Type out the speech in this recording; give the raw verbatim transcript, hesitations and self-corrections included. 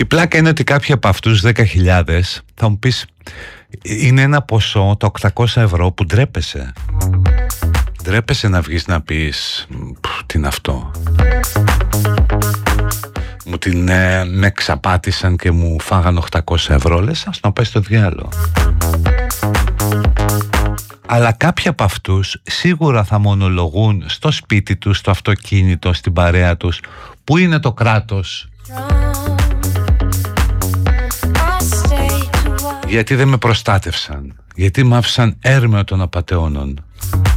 η πλάκα είναι ότι κάποιοι από αυτούς δέκα χιλιάδες θα μου πεις είναι ένα ποσό, τα οκτακόσια ευρώ, που ντρέπεσαι. Ντρέπεσαι να βγεις να πεις τι είναι αυτό. Μου την ε, με ξαπάτησαν και μου φάγαν οκτακόσια ευρώ. Λες, ας να πάει στο διάλο. Αλλά κάποιοι από αυτούς σίγουρα θα μονολογούν στο σπίτι τους, στο αυτοκίνητο, στην παρέα τους, που είναι το κράτος. Γιατί δεν με προστάτευσαν, γιατί μ' άφησαν έρμεο των απατεώνων.